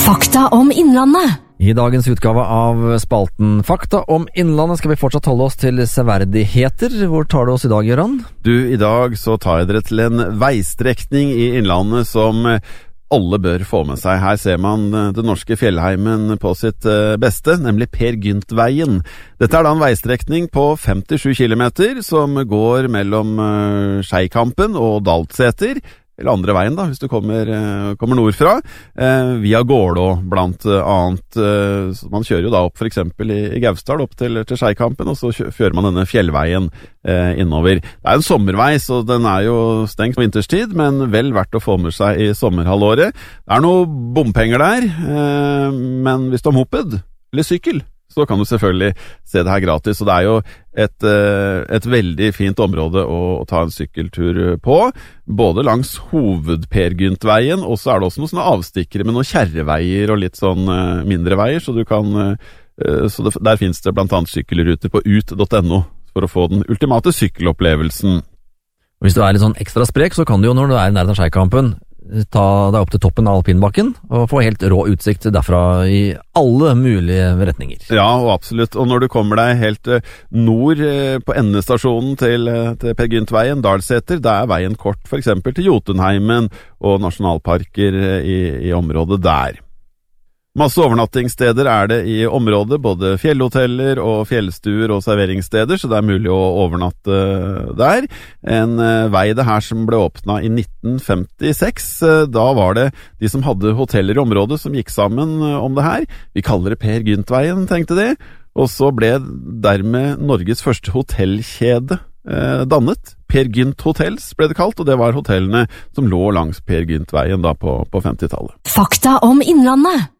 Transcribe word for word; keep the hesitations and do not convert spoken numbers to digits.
Fakta om Innlandet. I dagens utgave av spalten Fakta om Innlandet skal vi fortsatt holde oss til severdigheter. Hvor tar du oss i dag, Gøran? Du, i dag så tar jeg dere til en veistrekning i Innlandet som alle bør få med seg. Her ser man den norske fjellheimen på sitt beste, nemlig Per Gynt-veien. Dette er da en veistrekning på femtisju kilometer som går mellom Skeikampen og Daltseter, eller andre veien da, hvis du kommer, kommer nordfra, eh, via Gålå blant annet. Eh, så man kjører jo da opp for eksempel i, i Gausdal opp til, til Skeikampen, og så kjører man denne fjellveien eh, innover. Det er en sommervei, så den er jo stengt på vinterstid, men vel verdt å få med seg i sommerhalvåret. Det er noe bompenger der, eh, men hvis du har moped eller sykkel, så kan du selvfølgelig se det her gratis, og det er jo et, et veldig fint område å, å ta en sykkeltur på, både langs hoved-Per Gynt-veien, og så er det også noen sånne avstikkere med noen kjerreveier og litt sånn mindre veier, så du kan, så det, der finnes det blant annet sykkelruter på ut punktum no for å få den ultimate sykkelopplevelsen. Hvis du er litt sånn ekstra sprek, så kan du jo når du er i nærheten av Skeikampen ta deg opp til toppen av alpinbakken og få helt rå utsikt derfra i alle mulige retninger. Ja, og absolutt. Og når du kommer deg helt nord på endestasjonen til, til Per Gynt-veien, Daltseter, da er veien kort for eksempel til Jotunheimen og nasjonalparker i, i området der. Masse overnattingssteder er det i området, både fjellhoteller og fjellstuer og serveringssteder, så det er mulig å overnatte der. En vei det her som ble åpnet i nitten femtiseks, da var det de som hadde hoteller i området som gikk sammen om det her. Vi kaller det Per Gynt-veien, tenkte de, og så ble dermed Norges første hotellkjede eh, dannet. Per Gynt Hotels ble det kalt, og det var hotellene som lå langs Per Gynt-veien da på, på femtitallet. Fakta om Innlandet.